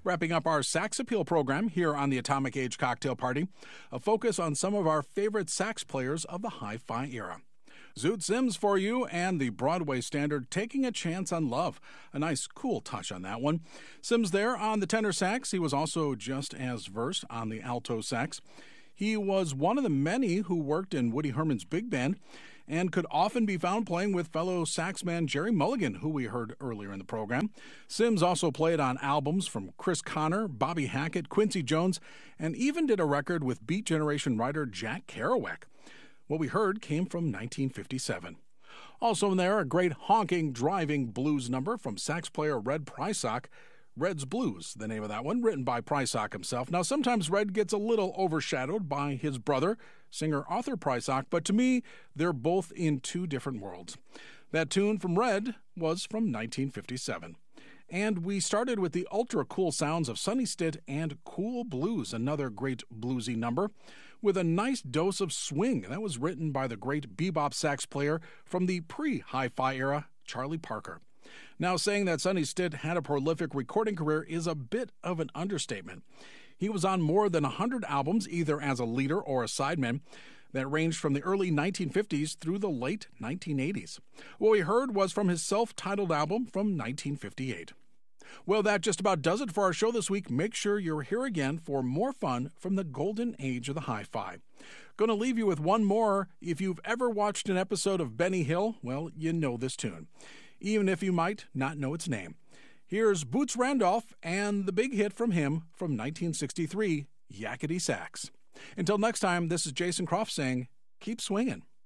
Wrapping up our Sax Appeal program here on the Atomic Age Cocktail Party, a focus on some of our favorite sax players of the hi-fi era. Zoot Sims for you and the Broadway standard Taking a Chance on Love. A nice, cool touch on that one. Sims there on the tenor sax. He was also just as versed on the alto sax. He was one of the many who worked in Woody Herman's big band and could often be found playing with fellow saxman Jerry Mulligan, who we heard earlier in the program. Sims also played on albums from Chris Connor, Bobby Hackett, Quincy Jones, and even did a record with Beat Generation writer Jack Kerouac. What we heard came from 1957. Also in there, a great honking, driving blues number from sax player Red Prysock. Red's Blues, the name of that one, written by Prysock himself. Now, sometimes Red gets a little overshadowed by his brother, singer Arthur Prysock, but to me, they're both in two different worlds. That tune from Red was from 1957. And we started with the ultra-cool sounds of Sonny Stitt and Cool Blues, another great bluesy number, with a nice dose of swing. That was written by the great bebop sax player from the pre-hi-fi era, Charlie Parker. Now, saying that Sonny Stitt had a prolific recording career is a bit of an understatement. He was on more than 100 albums, either as a leader or a sideman, that ranged from the early 1950s through the late 1980s. What we heard was from his self-titled album from 1958. Well, that just about does it for our show this week. Make sure you're here again for more fun from the golden age of the hi-fi. Going to leave you with one more. If you've ever watched an episode of Benny Hill, well, you know this tune, even if you might not know its name. Here's Boots Randolph and the big hit from him from 1963, Yakety Sax. Until next time, this is Jason Croft saying, keep swinging.